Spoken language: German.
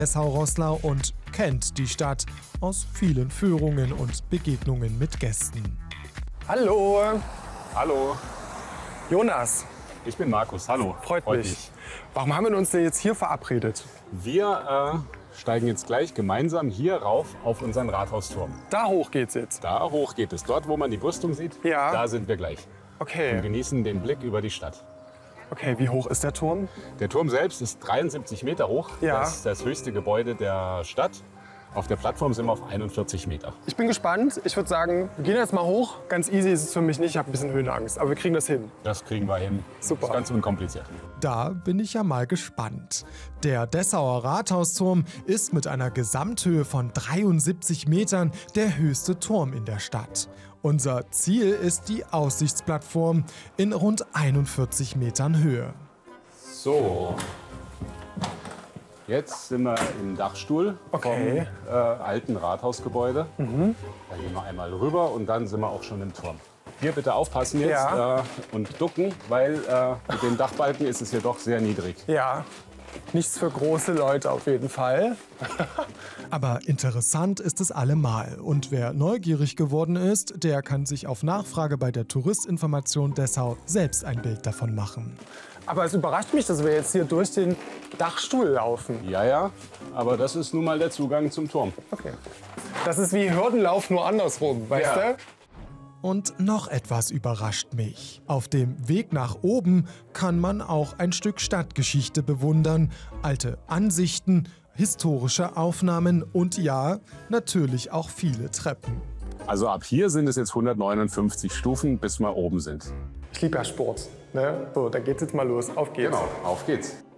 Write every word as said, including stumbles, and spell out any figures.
Dessau-Roßlau und kennt die Stadt aus vielen Führungen und Begegnungen mit Gästen. Hallo, Hallo, Jonas. ich bin Markus. Hallo. Freut, mich. Warum haben wir uns denn jetzt hier verabredet? Wir äh, steigen jetzt gleich gemeinsam hier rauf auf unseren Rathausturm. Da hoch geht's jetzt. Da hoch geht es. Dort, wo man die Brüstung sieht, Ja. da sind wir gleich. Und Okay. genießen den Blick über die Stadt. Okay, wie hoch ist der Turm? Der Turm selbst ist dreiundsiebzig Meter hoch. Ja. Das ist das höchste Gebäude der Stadt. Auf der Plattform sind wir auf einundvierzig Meter. Ich bin gespannt. Ich würde sagen, wir gehen jetzt mal hoch. Ganz easy ist es für mich nicht. Ich habe ein bisschen Höhenangst. Aber wir kriegen das hin. Das kriegen wir hin. Super. Das ist ganz unkompliziert. Da bin ich ja mal gespannt. Der Dessauer Rathausturm ist mit einer Gesamthöhe von dreiundsiebzig Metern der höchste Turm in der Stadt. Unser Ziel ist die Aussichtsplattform in rund einundvierzig Metern Höhe. So. Jetzt sind wir im Dachstuhl Okay. vom äh, alten Rathausgebäude. Da gehen wir einmal rüber und dann sind wir auch schon im Turm. Hier bitte aufpassen jetzt Ja. äh, und ducken, weil äh, mit den Dachbalken ist es hier doch sehr niedrig. Ja, nichts für große Leute auf jeden Fall. Aber interessant ist es allemal. Und wer neugierig geworden ist, der kann sich auf Nachfrage bei der Touristinformation Dessau selbst ein Bild davon machen. Aber es überrascht mich, dass wir jetzt hier durch den Dachstuhl laufen. Ja, ja, aber das ist nun mal der Zugang zum Turm. Okay. Das ist wie Hürdenlauf, nur andersrum, weißt Ja. du? Und noch etwas überrascht mich. Auf dem Weg nach oben kann man auch ein Stück Stadtgeschichte bewundern, alte Ansichten, historische Aufnahmen und ja, natürlich auch viele Treppen. Also ab hier sind es jetzt hundertneunundfünfzig Stufen, bis wir oben sind. Ich liebe ja Sport. Ne? So, da geht's jetzt mal los. Auf geht's. Genau, auf geht's.